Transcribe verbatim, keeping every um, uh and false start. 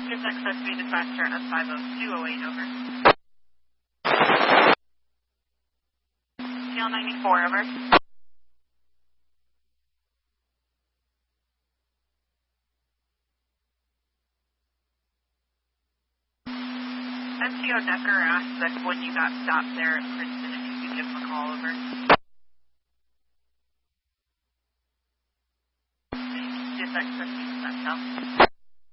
Just access to dispatcher S five oh two oh eight, over. T L ninety-four, over. S T O Decker asked that when you got stopped there at Princeton, if you could give him a call, over. Just access to dispatch.